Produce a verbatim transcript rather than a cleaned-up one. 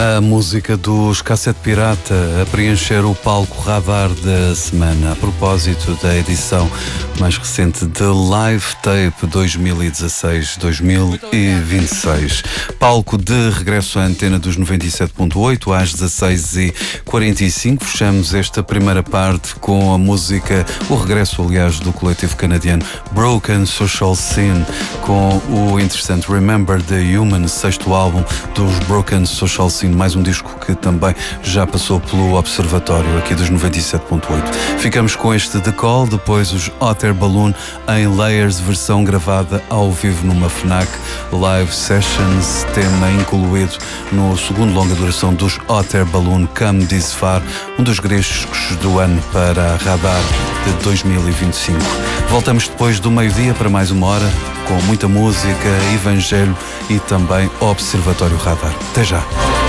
A música dos Cassete Pirata a preencher o palco radar da semana, a propósito da edição mais recente de Live Tape dois mil e dezasseis dois mil e vinte e seis. Palco de regresso à antena dos noventa e sete ponto oito às dezasseis e quarenta e cinco. Fechamos esta primeira parte com a música, o regresso, aliás, do coletivo canadiano Broken Social Scene, com o interessante Remember the Human, sexto álbum dos Broken Social Scene, mais um disco que também já passou pelo Observatório aqui dos noventa e sete ponto oito. Ficamos com este The Call, depois os Hot Air Balloon em Layers, versão gravada ao vivo numa FNAC Live Sessions, tema incluído no segundo longa duração dos Hot Air Balloon, Come This Far, um dos discos do ano para a Radar de dois mil e vinte e cinco. Voltamos depois do meio-dia para mais uma hora, com muita música, Evangelho e também Observatório Radar. Até já!